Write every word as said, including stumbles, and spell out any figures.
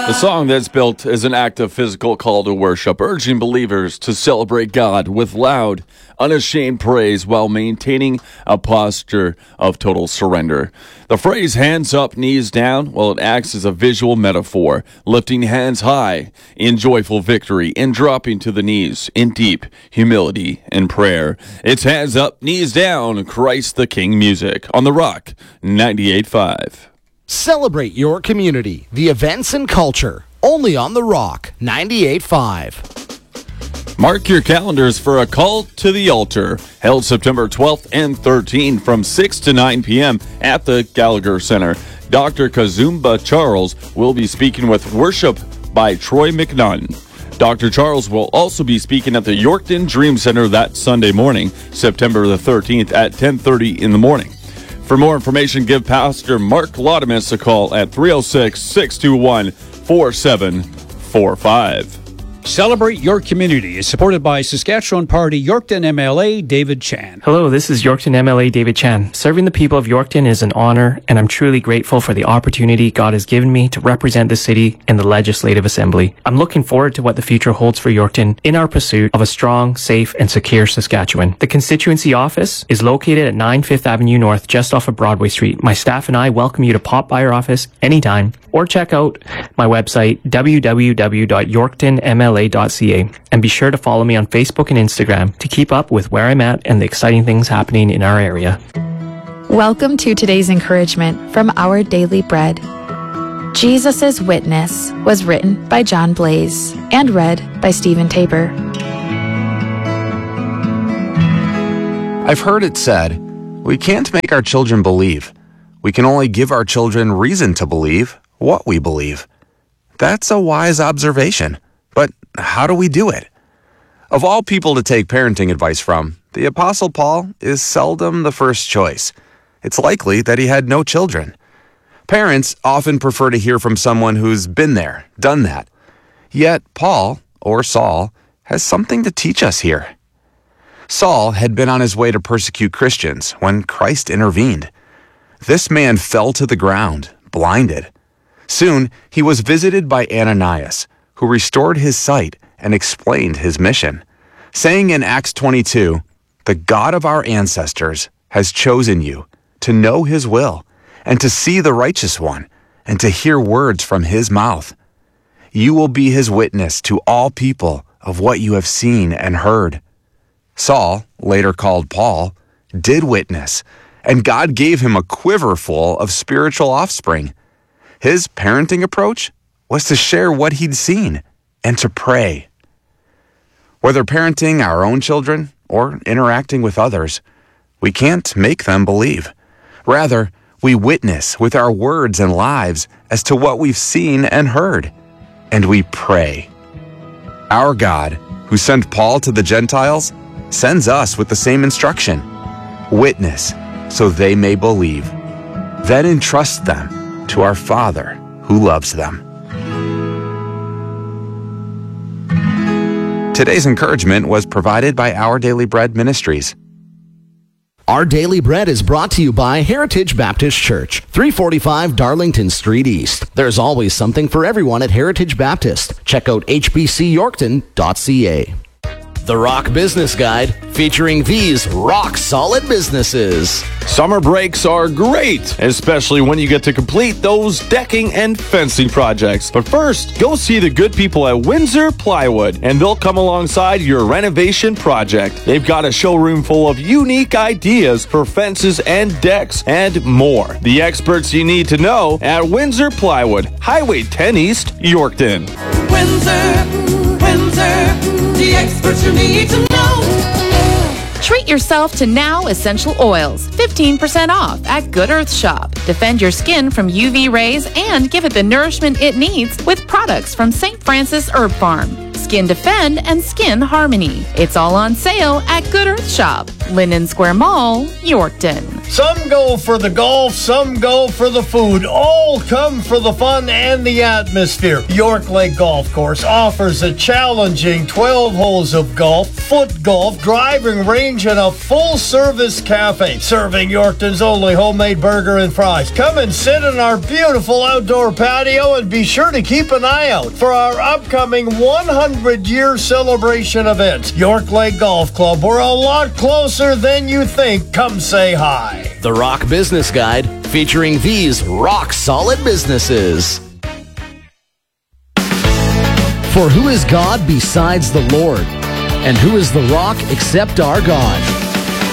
The song that's built is an act of physical call to worship, urging believers to celebrate God with loud, unashamed praise while maintaining a posture of total surrender. The phrase hands up, knees down, well, it acts as a visual metaphor, lifting hands high in joyful victory and dropping to the knees in deep humility and prayer. It's hands up, knees down, Christ the King music on The Rock ninety-eight point five. Celebrate your community, the events and culture, only on The Rock ninety-eight point five. Mark your calendars for a call to the altar, held September twelfth and thirteenth from six to nine p.m. at the Gallagher Center. Doctor Kazumba Charles will be speaking with worship by Troy McNunn. Doctor Charles will also be speaking at the Yorkton Dream Center that Sunday morning, September the thirteenth at ten thirty in the morning. For more information, give Pastor Mark Laudemus a call at three oh six, six two one, four seven four five. Celebrate Your Community is supported by Saskatchewan Party Yorkton M L A David Chan. Hello, this is Yorkton M L A David Chan. Serving the people of Yorkton is an honor, and I'm truly grateful for the opportunity God has given me to represent the city in the Legislative Assembly. I'm looking forward to what the future holds for Yorkton in our pursuit of a strong, safe, and secure Saskatchewan. The constituency office is located at nine Fifth Avenue North, just off of Broadway Street. My staff and I welcome you to pop by our office anytime or check out my website, w w w dot yorkton m l a dot c a, and be sure to follow me on Facebook and Instagram to keep up with where I'm at and the exciting things happening in our area. Welcome to today's encouragement from Our Daily Bread. Jesus' Witness was written by John Blaze and read by Stephen Tabor. I've heard it said, we can't make our children believe. We can only give our children reason to believe what we believe. That's a wise observation. But how do we do it? Of all people to take parenting advice from, the Apostle Paul is seldom the first choice. It's likely that he had no children. Parents often prefer to hear from someone who's been there, done that. Yet Paul, or Saul, has something to teach us here. Saul had been on his way to persecute Christians when Christ intervened. This man fell to the ground, blinded. Soon, he was visited by Ananias, who restored his sight and explained his mission, saying in Acts twenty-two, "The God of our ancestors has chosen you to know his will and to see the righteous one and to hear words from his mouth. You will be his witness to all people of what you have seen and heard." Saul, later called Paul, did witness, and God gave him a quiver full of spiritual offspring. His parenting approach was to share what he'd seen and to pray. Whether parenting our own children or interacting with others, we can't make them believe. Rather, we witness with our words and lives as to what we've seen and heard, and we pray. Our God, who sent Paul to the Gentiles, sends us with the same instruction. Witness so they may believe. Then entrust them to our Father who loves them. Today's encouragement was provided by Our Daily Bread Ministries. Our Daily Bread is brought to you by Heritage Baptist Church, three forty-five Darlington Street East. There's always something for everyone at Heritage Baptist. Check out h b c yorkton dot c a. The Rock Business Guide, featuring these rock-solid businesses. Summer breaks are great, especially when you get to complete those decking and fencing projects. But first, go see the good people at Windsor Plywood, and they'll come alongside your renovation project. They've got a showroom full of unique ideas for fences and decks and more. The experts you need to know at Windsor Plywood, Highway ten East, Yorkton. Windsor, Windsor. The experts you need to know. Treat yourself to Now Essential Oils, fifteen percent off at Good Earth Shop. Defend your skin from U V rays and give it the nourishment it needs with products from Saint Francis Herb Farm. Skin Defend and Skin Harmony. It's all on sale at Good Earth Shop, Linden Square Mall, Yorkton. Some go for the golf, some go for the food. All come for the fun and the atmosphere. York Lake Golf Course offers a challenging twelve holes of golf, foot golf, driving range, and a full-service cafe, serving Yorkton's only homemade burger and fries. Come and sit in our beautiful outdoor patio and be sure to keep an eye out for our upcoming one hundred year celebration events. York Lake Golf Club, we're a lot closer than you think. Come say hi. The Rock Business Guide, featuring these rock-solid businesses. For who is God besides the Lord? And who is the rock except our God?